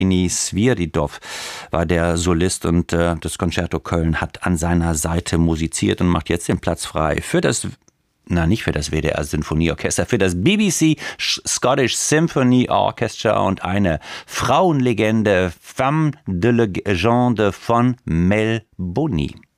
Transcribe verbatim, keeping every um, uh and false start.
Ini Sviridov war der Solist und äh, das Concerto Köln hat an seiner Seite musiziert und macht jetzt den Platz frei für das, na nicht für das W D R Sinfonieorchester, für das B B C Scottish Symphony Orchestra und eine Frauenlegende, Femme de Legende von Mel Boni.